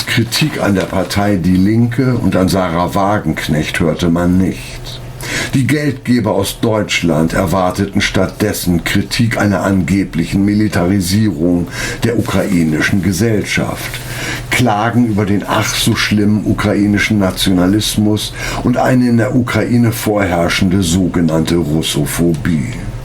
Scholz' Kritik an der Partei Die Linke und an Sarah Wagenknecht hörte man nicht. Die Geldgeber aus Deutschland erwarteten stattdessen Kritik einer angeblichen Militarisierung der ukrainischen Gesellschaft, Klagen über den ach so schlimmen ukrainischen Nationalismus und eine in der Ukraine vorherrschende sogenannte Russophobie.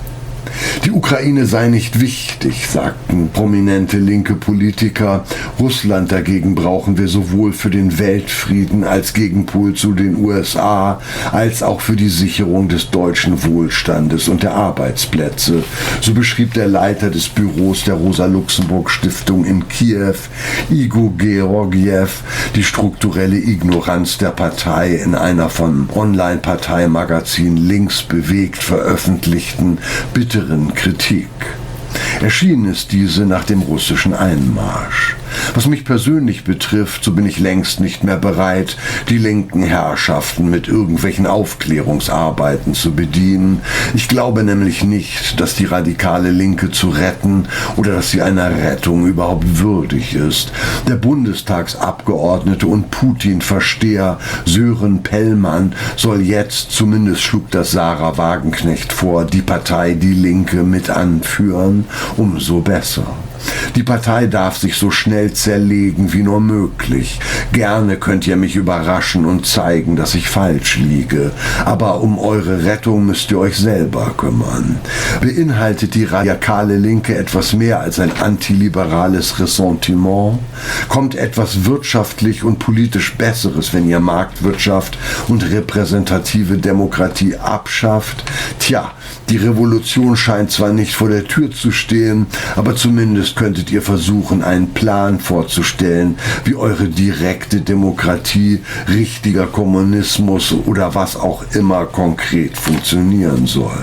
Die Ukraine sei nicht wichtig, sagten prominente linke Politiker. Russland dagegen brauchen wir sowohl für den Weltfrieden als Gegenpol zu den USA, als auch für die Sicherung des deutschen Wohlstandes und der Arbeitsplätze. So beschrieb der Leiter des Büros der Rosa-Luxemburg-Stiftung in Kiew, Igor Georgiew, die strukturelle Ignoranz der Partei in einer vom Online-Parteimagazin Links bewegt veröffentlichten bitteren Kritik. Erschienen ist diese nach dem russischen Einmarsch. Was mich persönlich betrifft, so bin ich längst nicht mehr bereit, die linken Herrschaften mit irgendwelchen Aufklärungsarbeiten zu bedienen. Ich glaube nämlich nicht, dass die radikale Linke zu retten oder dass sie einer Rettung überhaupt würdig ist. Der Bundestagsabgeordnete und Putin-Versteher Sören Pellmann soll jetzt, zumindest schlug das Sarah Wagenknecht vor, die Partei Die Linke mit anführen. Umso besser. Die Partei darf sich so schnell zerlegen wie nur möglich. Gerne könnt ihr mich überraschen und zeigen, dass ich falsch liege. Aber um eure Rettung müsst ihr euch selber kümmern. Beinhaltet die radikale Linke etwas mehr als ein antiliberales Ressentiment? Kommt etwas wirtschaftlich und politisch Besseres, wenn ihr Marktwirtschaft und repräsentative Demokratie abschafft? Tja, die Revolution scheint zwar nicht vor der Tür zu stehen, aber zumindest könntet ihr versuchen, einen Plan vorzustellen, wie eure direkte Demokratie, richtiger Kommunismus oder was auch immer konkret funktionieren soll.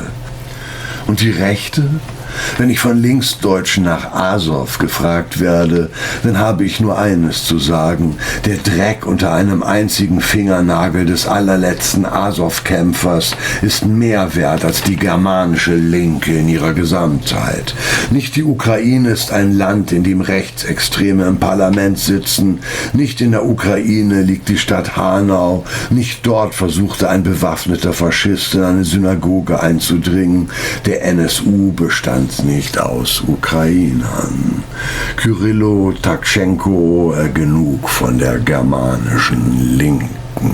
Und die Rechte? Wenn ich von Linksdeutschen nach Asow gefragt werde, dann habe ich nur eines zu sagen: Der Dreck unter einem einzigen Fingernagel des allerletzten Asow-Kämpfers ist mehr wert als die germanische Linke in ihrer Gesamtheit. Nicht die Ukraine ist ein Land, in dem Rechtsextreme im Parlament sitzen. Nicht in der Ukraine liegt die Stadt Hanau. Nicht dort versuchte ein bewaffneter Faschist in eine Synagoge einzudringen. Der NSU bestand nicht aus Ukrainern. Kyrillo, Taktschenko, genug von der germanischen Linken.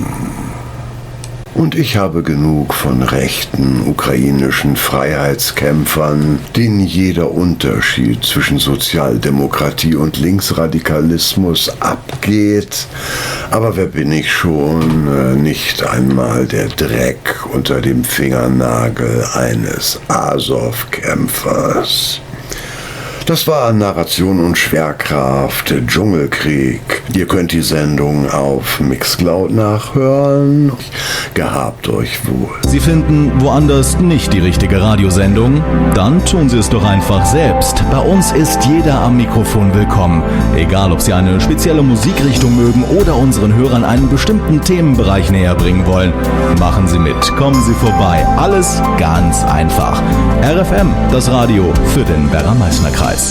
Und ich habe genug von rechten ukrainischen Freiheitskämpfern, denen jeder Unterschied zwischen Sozialdemokratie und Linksradikalismus abgeht. Aber wer bin ich schon? Nicht einmal der Dreck unter dem Fingernagel eines Asow-Kämpfers. Das war Narration und Schwerkraft, Dschungelkrieg. Ihr könnt die Sendung auf Mixcloud nachhören. Gehabt euch wohl. Sie finden woanders nicht die richtige Radiosendung? Dann tun Sie es doch einfach selbst. Bei uns ist jeder am Mikrofon willkommen. Egal, ob Sie eine spezielle Musikrichtung mögen oder unseren Hörern einen bestimmten Themenbereich näher bringen wollen. Machen Sie mit, kommen Sie vorbei. Alles ganz einfach. RFM, das Radio für den Werra-Meißner-Kreis.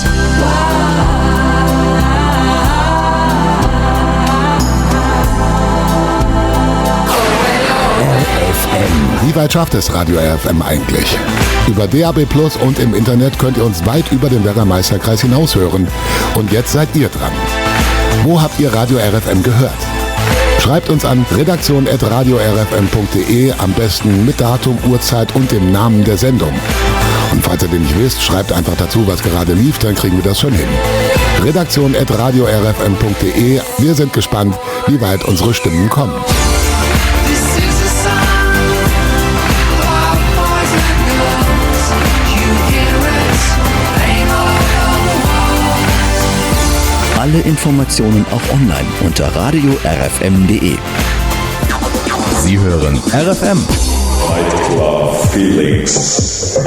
Wie weit schafft es Radio RFM eigentlich? Über DAB+ und im Internet könnt ihr uns weit über den Werra-Meißner-Kreis hinaus hören. Und jetzt seid ihr dran. Wo habt ihr Radio RFM gehört? Schreibt uns an redaktion@radiorfm.de, am besten mit Datum, Uhrzeit und dem Namen der Sendung. Und falls ihr den nicht wisst, schreibt einfach dazu, was gerade lief, dann kriegen wir das schon hin. redaktion@radiorfm.de. Wir sind gespannt, wie weit unsere Stimmen kommen. Alle Informationen auch online unter radiorfm.de. Sie hören RFM. Fight Club Feelings.